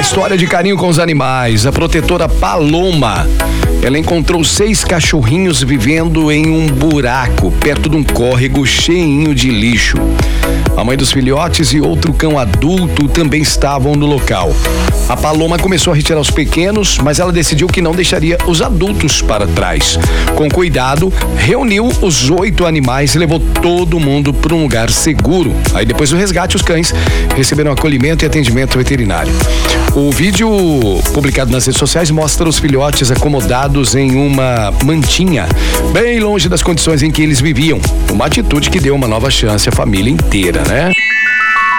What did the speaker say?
história de carinho com os animais. A protetora Paloma, ela encontrou 6 cachorrinhos vivendo em um buraco perto de um córrego cheinho de lixo. A mãe dos filhotes e outro cão adulto também estavam no local. A Paloma começou a retirar os pequenos, mas ela decidiu que não deixaria os adultos para trás. Com cuidado, reuniu os 8 animais e levou todo mundo para um lugar seguro. Aí depois do resgate, os cães receberam acolhimento e atendimento veterinário. O vídeo publicado nas redes sociais mostra os filhotes acomodados em uma mantinha, bem longe das condições em que eles viviam. Uma atitude que deu uma nova chance à família inteira, né?